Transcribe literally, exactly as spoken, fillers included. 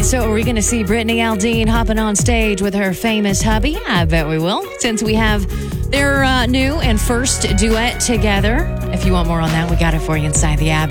right, so are we going to see Brittany Aldean hopping on stage with her famous hubby? I bet we will, since we have their uh, new and first duet together. If you want more on that, we got it for you inside the app.